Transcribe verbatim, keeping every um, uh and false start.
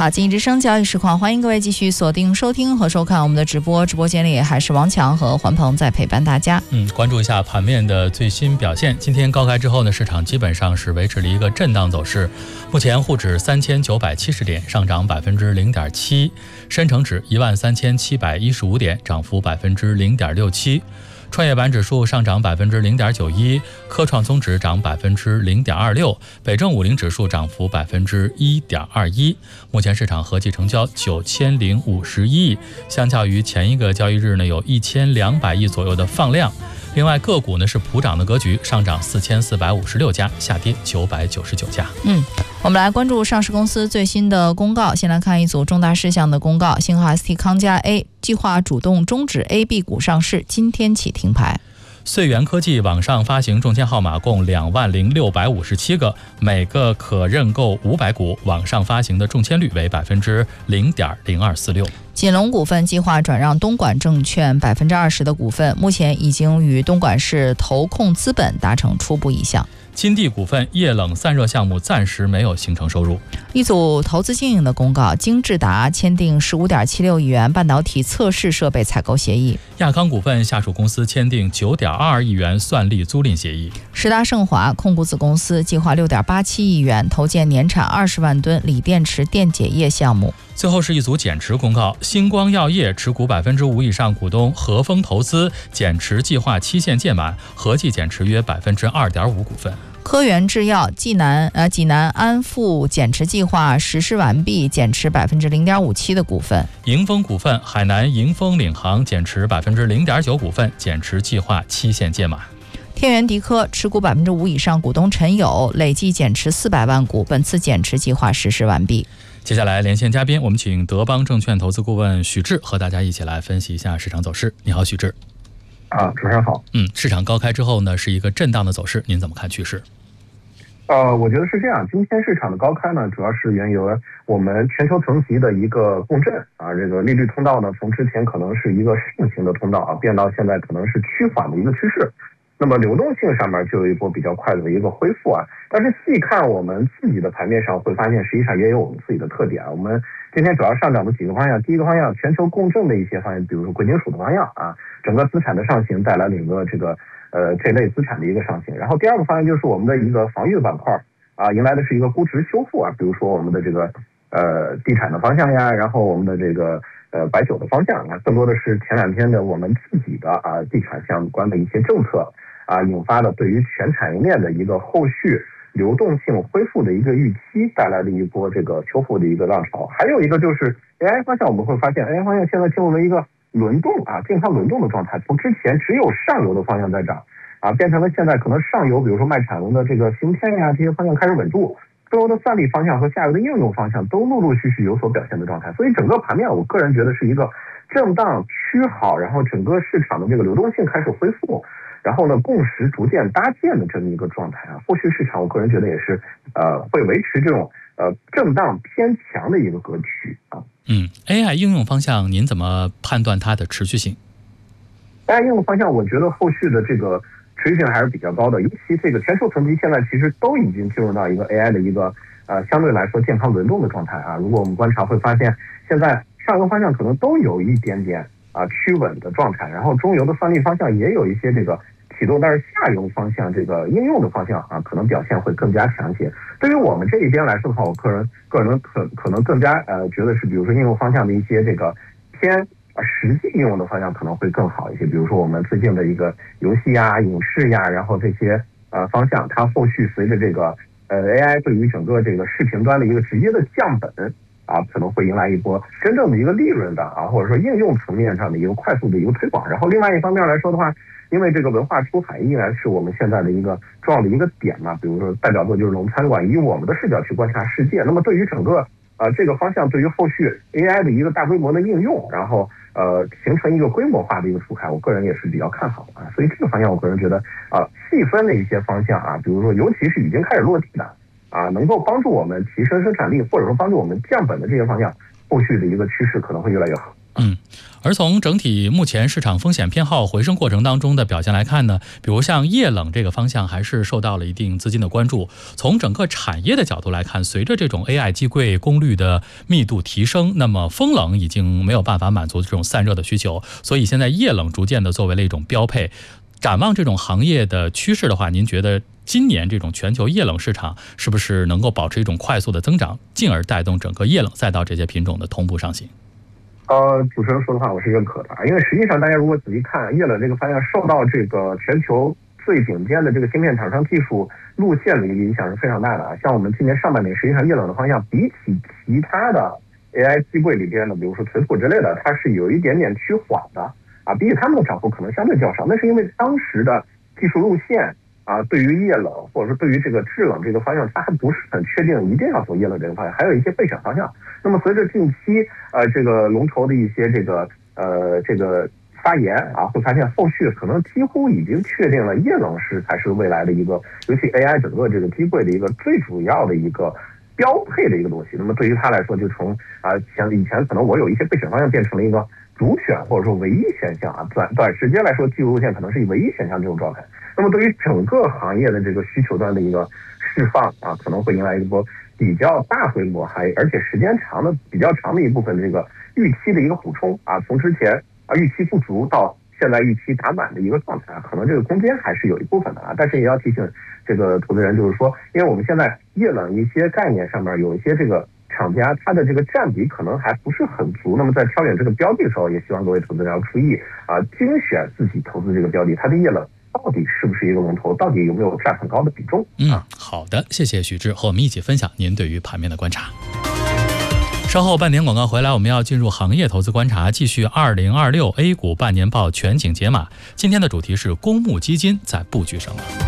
好，经济之声交易实况，欢迎各位继续锁定收听和收看我们的直播。直播间里还是王强和环鹏在陪伴大家。 嗯，关注一下盘面的最新表现。今天高开之后呢，市场基本上是维持了一个震荡走势。目前沪指三千九百七十点，上涨百分之零点七；深成指一万三千七百一十五点，涨幅百分之零点六七。创业板指数上涨百分之零点九一，科创综指涨百分之零点二六，北证五零指数涨幅百分之一点二一。目前市场合计成交九千零五十一亿，相较于前一个交易日呢，有一千两百亿左右的放量。另外个股呢是普涨的格局，上涨四千四百五十六家，下跌九百九十九家。 嗯，我们来关注上市公司最新的公告。先来看一组重大事项的公告：星河 S T 康佳 A 计划主动终止 A B 股上市，今天起停牌。 穗源科技网上发行中签号码共两万零六百五十七个，每个可认购五百股，网上发行的中签率为百分之零点零二四六。 锦龙股份计划转让东莞证券百分之二十的股份，目前已经与东莞市投控资本达成初步意向。 金地股份液冷散热项目暂时没有形成收入。 一组投资经营的公告：精智达签订 十五点七六亿元半导体测试设备采购协议。 亚康股份下属公司签订 九点二二亿元算力租赁协议。 时达盛华控股子公司计划 六点八七亿元投建年产二十万吨锂电池电解液项目。 最后是一组减持公告：星光药业持股百分之五以上股东和风投资减持计划期限届满，合计减持约百分之二点五股份。 科源制药济南呃济南安富减持计划实施完毕，减持百分之零点五七的股份。 盈丰股份海南盈丰领航减持百分之零点九股份，减持计划期限届满。 天元迪科持股百分之五以上股东陈友累计减持四百万股，本次减持计划实施完毕。 接下来连线嘉宾，我们请德邦证券投资顾问许志和大家一起来分析一下市场走势。你好，许志。 啊，主持人好。 嗯，市场高开之后呢，是一个震荡的走势，您怎么看趋势？ 呃，我觉得是这样。今天市场的高开呢，主要是源于我们全球层级的一个共振啊。这个利率通道呢，从之前可能是一个上行的通道啊，变到现在可能是趋缓的一个趋势。那么流动性上面就有一波比较快的一个恢复啊。但是细看我们自己的盘面上，会发现实际上也有我们自己的特点啊。我们今天主要上涨的几个方向，第一个方向全球共振的一些方向，比如说贵金属的方向啊，整个资产的上行带来了一个这个呃这类资产的一个上行。然后第二个方向就是我们的一个防御板块啊，迎来的是一个估值修复啊，比如说我们的这个呃地产的方向呀，然后我们的这个呃白酒的方向啊，更多的是前两天的我们自己的啊地产相关的一些政策啊，引发的对于全产业链的一个后续流动性恢复的一个预期，带来了一波这个修复的一个浪潮。还有一个就是 A I 方向，我们会发现 A I 方向现在进入了一个轮动啊，健康轮动的状态，从之前只有上游的方向在涨啊，变成了现在可能上游，比如说卖产能的这个芯片呀，这些方向开始稳住，中游的算力方向和下游的应用方向都陆陆续续有所表现的状态。所以整个盘面，我个人觉得是一个震荡趋好，然后整个市场的这个流动性开始恢复。然后呢，共识逐渐搭建的这么一个状态啊，后续市场我个人觉得也是呃会维持这种呃震荡偏强的一个格局啊。 嗯 ，A I 应用方向您怎么判断它的持续性 ？A I 应用方向，我觉得后续的这个持续性还是比较高的，尤其这个全球层级现在其实都已经进入到一个 A I 的一个呃相对来说健康轮动的状态啊。如果我们观察会发现，现在上游方向可能都有一点点啊趋稳的状态，然后中游的算力方向也有一些这个启动，但是下游方向这个应用的方向啊，可能表现会更加强些。对于我们这一边来说的话，我个人个人可可能更加呃觉得是，比如说应用方向的一些这个偏啊实际应用的方向可能会更好一些。比如说我们最近的一个游戏呀、影视呀，然后这些呃方向，它后续随着这个呃 A I 对于整个这个视频端的一个直接的降本啊，可能会迎来一波真正的一个利润的啊，或者说应用层面上的一个快速的一个推广。然后另外一方面来说的话，因为这个文化出海依然是我们现在的一个重要的一个点嘛，比如说代表作就是龙餐馆，以我们的视角去观察世界。那么对于整个呃这个方向，对于后续 A I 的一个大规模的应用，然后呃形成一个规模化的一个出海，我个人也是比较看好的啊。所以这个方向我个人觉得啊，细分的一些方向啊，比如说尤其是已经开始落地的啊，能够帮助我们提升生产力，或者说帮助我们降本的这些方向，后续的一个趋势可能会越来越好。 嗯，而从整体目前市场风险偏好回升过程当中的表现来看呢，比如像液冷这个方向还是受到了一定资金的关注。从整个产业的角度来看，随着这种 A I 机柜功率的密度提升，那么风冷已经没有办法满足这种散热的需求，所以现在液冷逐渐的作为了一种标配。展望这种行业的趋势的话，您觉得今年这种全球液冷市场是不是能够保持一种快速的增长，进而带动整个液冷赛道这些品种的同步上行？ 呃，主持人说的话我是认可的，因为实际上大家如果仔细看，液冷这个方向受到这个全球最顶尖的这个芯片厂商技术路线的一个影响是非常大的啊。像我们今年上半年，实际上液冷的方向比起其他的 A I 机柜里边的，比如说存储之类的，它是有一点点趋缓的啊，比起他们的涨幅可能相对较少。那是因为当时的技术路线啊，对于液冷或者说对于这个制冷这个方向，它还不是很确定一定要走液冷这个方向，还有一些备选方向。那么随着近期呃这个龙头的一些这个呃这个发言啊，会发现后续可能几乎已经确定了液冷是才是未来的一个，尤其 A I 整个这个机柜的一个最主要的一个标配的一个东西。那么对于它来说，就从啊像以前可能我有一些备选方向变成了一个主选或者说唯一选项啊，短短时间来说，技术路线可能是以唯一选项这种状态。那么对于整个行业的这个需求端的一个释放啊，可能会迎来一波比较大规模还而且时间长的比较长的一部分这个预期的一个补充啊，从之前啊预期不足到现在预期打满的一个状态啊，可能这个空间还是有一部分的啊。但是也要提醒这个投资人，就是说，因为我们现在液冷一些概念上面有一些这个厂家它的这个占比可能还不是很足，那么在挑选这个标的的时候，也希望各位投资人要注意啊，精选自己投资这个标的，它的液冷到底是不是一个龙头，到底有没有占很高的比重？ 嗯，好的，谢谢许志和我们一起分享您对于盘面的观察。稍后半点广告回来，我们要进入行业投资观察，继续二零二六 A 股半年报全景解码。今天的主题是公募基金在布局什么？